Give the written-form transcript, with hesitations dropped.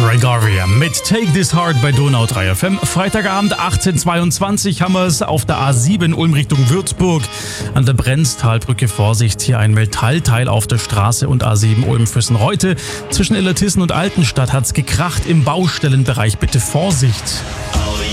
Gregoria mit Take This Heart bei Donau 3 FM. Freitagabend 18:22 haben wir es auf der A7 Ulm Richtung Würzburg. An der Brenztalbrücke Vorsicht, hier ein Metallteil auf der Straße und A7 Ulm-Füssen-Reute. Zwischen Illertissen und Altenstadt hat's gekracht im Baustellenbereich. Bitte Vorsicht.